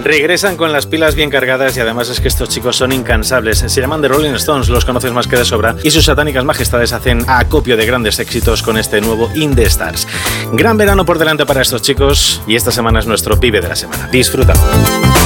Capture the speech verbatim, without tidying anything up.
Regresan con las pilas bien cargadas y además es que estos chicos son incansables. Se llaman The Rolling Stones, los conoces más que de sobra, y sus satánicas majestades hacen acopio de grandes éxitos con este nuevo In The Stars. Gran verano por delante para estos chicos y esta semana es nuestro pibe de la semana. Disfrútalo.